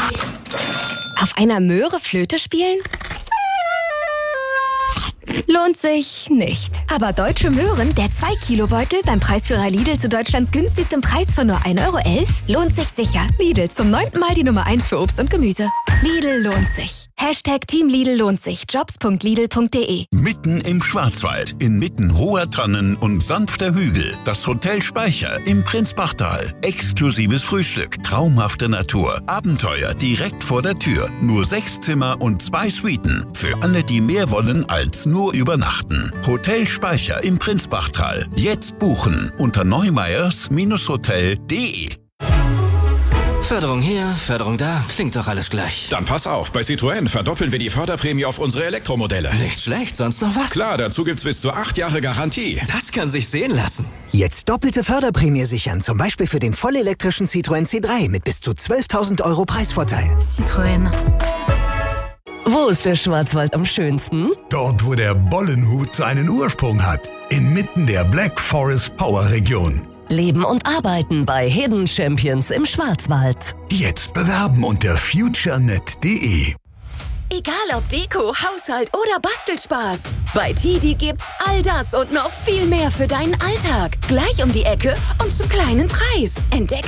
Auf einer Möhre Flöte spielen? Lohnt sich nicht. Aber Deutsche Möhren, der 2-Kilo-Beutel beim Preisführer Lidl zu Deutschlands günstigstem Preis von nur 1,11 € lohnt sich sicher. Lidl, zum 9. Mal die Nummer 1 für Obst und Gemüse. Lidl lohnt sich. #Team Lidl lohnt sich. Jobs.lidl.de. Mitten im Schwarzwald, inmitten hoher Tannen und sanfter Hügel. Das Hotel Speicher im Prinzbachtal. Exklusives Frühstück, traumhafte Natur, Abenteuer direkt vor der Tür. Nur 6 Zimmer und 2 Suiten. Für alle, die mehr wollen als nur übernachten. Hotel Speicher im Prinzbachtal. Jetzt buchen unter neumeyers-hotel.de. Förderung hier, Förderung da, klingt doch alles gleich. Dann pass auf, bei Citroën verdoppeln wir die Förderprämie auf unsere Elektromodelle. Nicht schlecht, sonst noch was? Klar, dazu gibt's bis zu 8 Jahre Garantie. Das kann sich sehen lassen. Jetzt doppelte Förderprämie sichern, zum Beispiel für den vollelektrischen Citroën C3 mit bis zu 12.000 € Preisvorteil. Citroën. Wo ist der Schwarzwald am schönsten? Dort, wo der Bollenhut seinen Ursprung hat. Inmitten der Black Forest Power Region. Leben und arbeiten bei Hidden Champions im Schwarzwald. Jetzt bewerben unter futurenet.de. Egal ob Deko, Haushalt oder Bastelspaß. Bei TIDI gibt's all das und noch viel mehr für deinen Alltag. Gleich um die Ecke und zum kleinen Preis. Entdecke